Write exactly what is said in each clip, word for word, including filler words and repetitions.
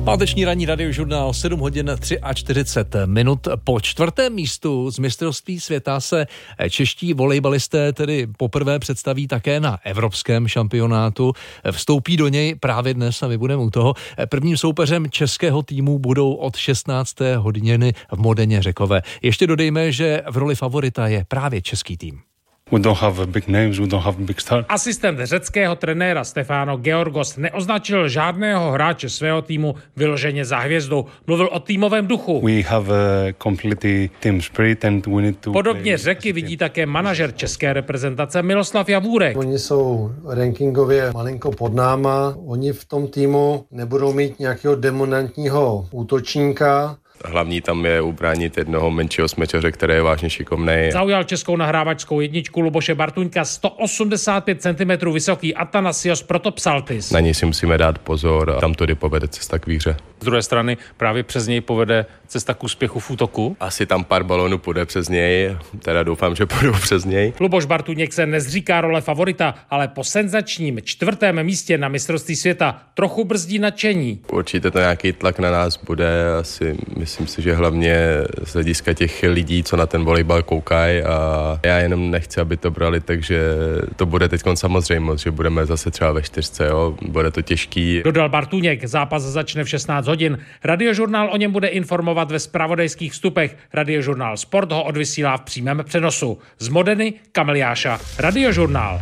Páteční ranní radiožurnál sedm hodin čtyřicet tři minut. Po čtvrtém místu z mistrovství světa se čeští volejbalisté tedy poprvé představí také na evropském šampionátu. Vstoupí do něj právě dnes a my budeme u toho. Prvním soupeřem českého týmu budou od šestnácté hodiny v Modeně Řekové. Ještě dodejme, že v roli favorita je právě český tým. We don't have big names, we don't have big stars. Asistent řeckého trenéra Stefano Georgos neoznačil žádného hráče svého týmu vyloženě za hvězdou. Mluvil o týmovém duchu. We have a completely team spirit and we need to Podobně Řeky vidí také manažer české reprezentace Miloslav Javůrek. Oni jsou rankingově malinko pod náma. Oni v tom týmu nebudou mít nějakého dominantního útočníka. Hlavní tam je ubránit jednoho menšího smečaře, který je vážně šikovnej. Zaujal českou nahrávačskou jedničku Luboše Bartuňka, sto osmdesát pět centimetrů vysoký Athanasios Protopsaltis. Na něj si musíme dát pozor a tam tudy povede cesta k výhře. Z druhé strany právě přes něj povede cesta k úspěchu v útoku. Asi tam pár balónů půjde přes něj, teda doufám, že půjdou přes něj. Luboš Bartuněk se nezříká role favorita, ale po senzačním čtvrtém místě na mistrovství světa trochu brzdí nadšení. Určitě to nějaký tlak na nás bude, asi myslím si, že hlavně z hlediska těch lidí, co na ten volejbal koukají, a já jenom nechci, aby to brali, takže to bude teď samozřejmost, že budeme zase třeba ve čtyřce, jo, bude to těžký. Dodal Bartuněk, zápas začne v šestnáct hodin. Radiožurnál o něm bude informovat ve zpravodajských vstupech. Radiožurnál Sport ho odvysílá v přímém přenosu. Z Modeny Kamil Jáša. Radiožurnál.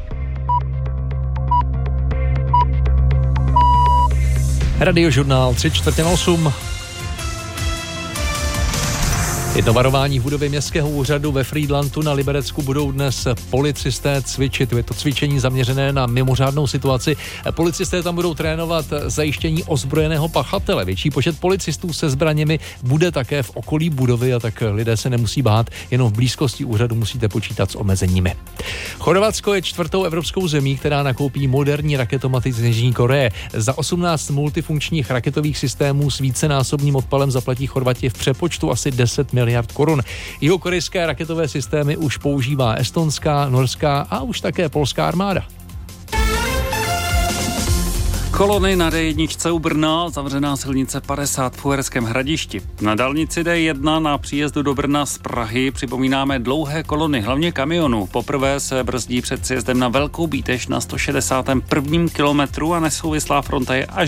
Radiožurnál tři čtvrtě na osm. Jedno varování v budově městského úřadu ve Frýdlantu na Liberecku budou dnes policisté cvičit. Je to cvičení zaměřené na mimořádnou situaci. Policisté tam budou trénovat zajištění ozbrojeného pachatele. Větší počet policistů se zbraněmi bude také v okolí budovy a tak lidé se nemusí bát. Jenom v blízkosti úřadu musíte počítat s omezeními. Chorvatsko je čtvrtou evropskou zemí, která nakoupí moderní raketomaty z Jižní Koreje. Za osmnáct multifunkčních raketových systémů s vícenásobným odpalem zaplatí Chorvati v přepočtu asi deset miliard korun. Jihokorejské raketové systémy už používá estonská, norská a už také polská armáda. Kolony na D jedna u Brna, zavřená silnice padesát v Uherském Hradišti. Na dálnici D jedna na příjezdu do Brna z Prahy připomínáme dlouhé kolony, hlavně kamionů. Poprvé se brzdí před sjezdem na Velkou Bíteš na sto šedesátém prvním kilometru a nesouvislá fronta je až